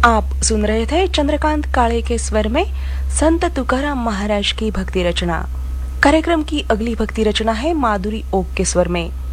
आप सुन रहे थे चंद्रकांत काळे के स्वर में संत तुकाराम महाराज की भक्ति रचना। कार्यक्रम की अगली भक्ति रचना है माधुरी ओक के स्वर में।